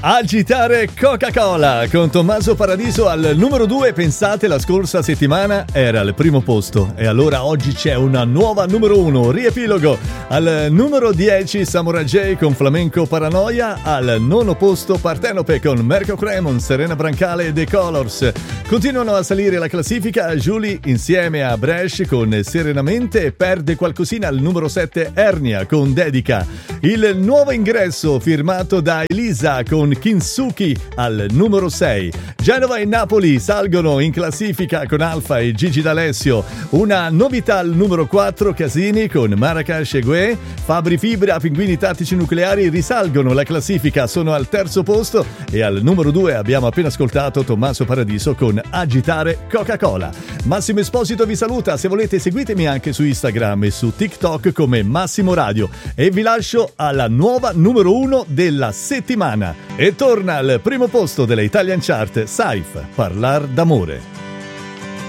Agitare Coca-Cola con Tommaso Paradiso al numero 2. Pensate, la scorsa settimana era al primo posto e allora oggi c'è una nuova numero 1. Riepilogo: al numero 10 Samurai J con Flamenco Paranoia, al nono posto Partenope con Merco Cremon, Serena Brancale e The Colors. Continuano a salire la classifica Julie insieme a Bresh con Serenamente e perde qualcosina al numero 7 Ernia con Dedica. Il nuovo ingresso firmato da Elisa con Kinsuki al numero 6. Genova e Napoli salgono in classifica con Alfa e Gigi D'Alessio. Una novità al numero 4 Casini con Marracash e Gue. Fabri Fibra, Pinguini Tattici Nucleari risalgono la classifica, sono al terzo posto, e al numero 2 abbiamo appena ascoltato Tommaso Paradiso con Agitare Coca-Cola. Massimo Esposito vi saluta, se volete seguitemi anche su Instagram e su TikTok come Massimo Radio, e vi lascio alla nuova numero 1 della settimana. E torna al primo posto delle Italian Chart Saif, Parlar d'amore.